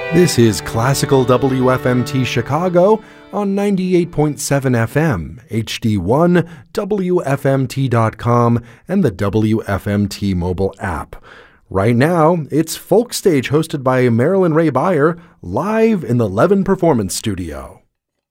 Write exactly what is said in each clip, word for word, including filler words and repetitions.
This is Classical W F M T Chicago on ninety-eight point seven F M, H D one, W F M T dot com, and the W F M T mobile app. Right now, it's Folk Stage hosted by Marilyn Ray Beyer, live in the Levin Performance Studio.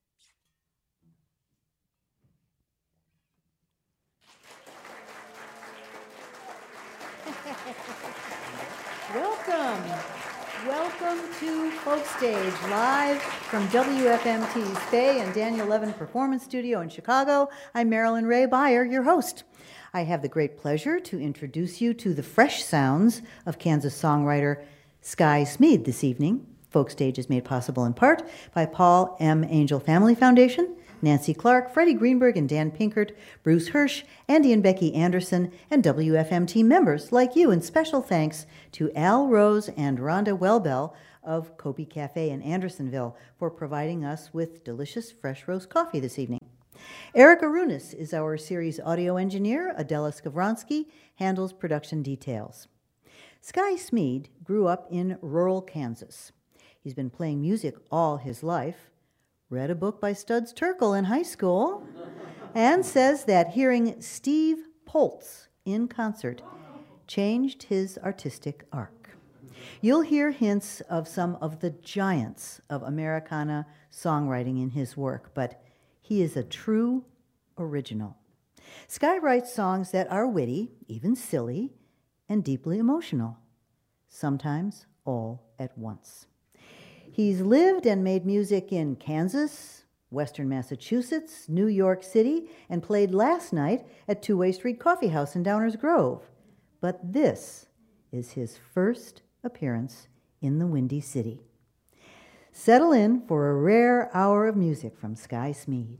Welcome. Welcome to Folk Stage, live from W F M T's Faye and Daniel Levin Performance Studio in Chicago. I'm Marilyn Ray Beyer, your host. I have the great pleasure to introduce you to the fresh sounds of Kansas songwriter Sky Smead this evening. Folk Stage is made possible in part by Paul M. Angel Family Foundation, Nancy Clark, Freddie Greenberg and Dan Pinkert, Bruce Hirsch, Andy and Becky Anderson, and W F M T members like you. And special thanks to Al Rose and Rhonda Welbell of Kobe Cafe in Andersonville for providing us with delicious fresh roast coffee this evening. Eric Arunas is our series audio engineer. Adela Skavronsky handles production details. Sky Smead grew up in rural Kansas. He's been playing music all his life, read a book by Studs Terkel in high school, and says that hearing Steve Poltz in concert changed his artistic arc. You'll hear hints of some of the giants of Americana songwriting in his work, but he is a true original. Sky writes songs that are witty, even silly, and deeply emotional, sometimes all at once. He's lived and made music in Kansas, Western Massachusetts, New York City, and played last night at Two-Way Street Coffee House in Downers Grove. But this is his first appearance in the Windy City. Settle in for a rare hour of music from Sky Smead.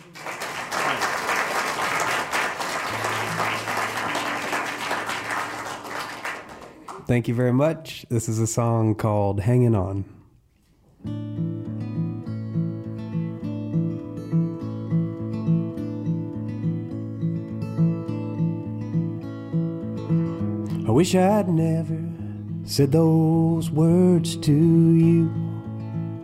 Thank you very much. This is a song called Hanging On. I wish I'd never said those words to you.